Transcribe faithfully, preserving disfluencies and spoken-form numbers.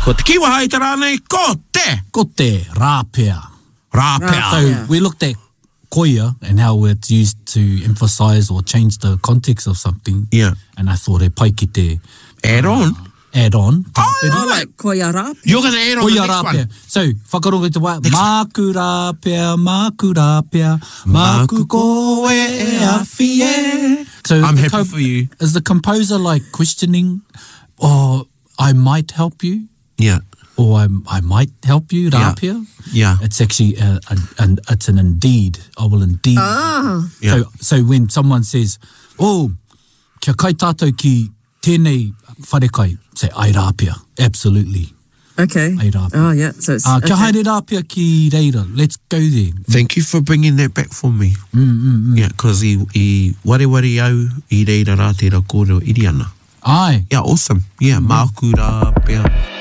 Ko te kiwa hai te rānei, ko te. Ko te rāpea. Rāpea. So Yeah. we looked at koia and how it's used to emphasize or change the context of something. Yeah. And I thought e pai ki te Add on. add on. Oh, like koia rāpea. You're going to add on the Koia next rāpea. one. So, whakarongo te wā. Next Māku rāpea, māku rāpea, māku koe e awhi e. So I'm the happy co- for you. Is the composer like questioning, oh, I might help you? Yeah. Or I, I might help you, rāpea? Yeah. It's actually a, a, an, it's an indeed. I will indeed. Ah. Yeah. So, so when someone says, oh, kia kai tātou ki tēnei wharekai, say, ai rāpea. Absolutely. Okay. Ai rāpea. Oh, yeah. So it's, Uh, kia okay. haere rāpea ki reira. Let's go there. Thank you for bringing that back for me. Mm, mm, mm. Yeah, because i, i wareware au i reira rā tērā kōrero iri ana. Ai. Yeah, awesome. Yeah, māku rāpea.